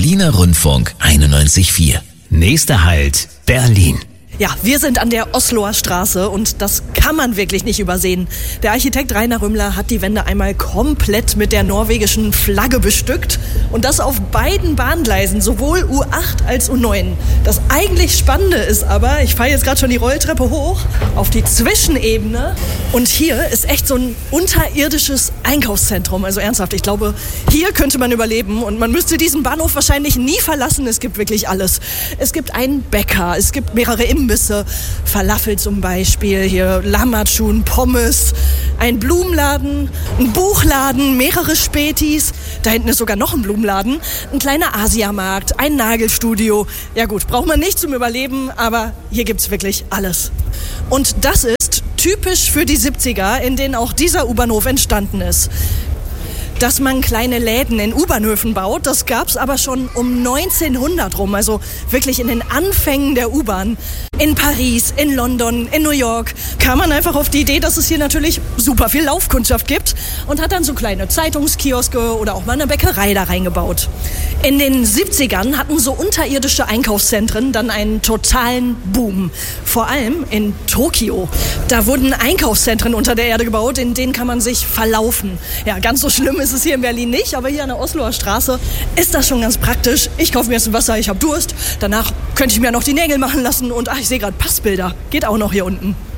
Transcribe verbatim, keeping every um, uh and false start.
Berliner Rundfunk einundneunzig Komma vier. Nächster Halt, Berlin. Ja, wir sind an der Osloer Straße und das kann man wirklich nicht übersehen. Der Architekt Rainer Rümmler hat die Wände einmal komplett mit der norwegischen Flagge bestückt und das auf beiden Bahngleisen, sowohl U acht als U neun. Das eigentlich Spannende ist aber, ich fahre jetzt gerade schon die Rolltreppe hoch auf die Zwischenebene und hier ist echt so ein unterirdisches Einkaufszentrum. Also ernsthaft, ich glaube, hier könnte man überleben und man müsste diesen Bahnhof wahrscheinlich nie verlassen. Es gibt wirklich alles. Es gibt einen Bäcker, es gibt mehrere Imbisse, Falafel zum Beispiel, hier Lammatschun, Pommes, ein Blumenladen, ein Buchladen, mehrere Spätis, da hinten ist sogar noch ein Blumenladen, ein kleiner Asiamarkt, ein Nagelstudio. Ja gut, braucht man nicht zum Überleben, aber hier gibt's wirklich alles. Und das ist typisch für die siebziger, in denen auch dieser U-Bahnhof entstanden ist. Dass man kleine Läden in U-Bahnhöfen baut, das gab's aber schon um neunzehnhundert rum, also wirklich in den Anfängen der U-Bahn. In Paris, in London, in New York kam man einfach auf die Idee, dass es hier natürlich super viel Laufkundschaft gibt und hat dann so kleine Zeitungskioske oder auch mal eine Bäckerei da reingebaut. In den siebzigern hatten so unterirdische Einkaufszentren dann einen totalen Boom. Vor allem in Tokio. Da wurden Einkaufszentren unter der Erde gebaut, in denen kann man sich verlaufen. Ja, ganz so schlimm ist es hier in Berlin nicht, aber hier an der Osloer Straße ist das schon ganz praktisch. Ich kaufe mir jetzt ein Wasser, ich habe Durst. Danach könnte ich mir noch die Nägel machen lassen und ach, ich sehe gerade Passbilder. Geht auch noch hier unten.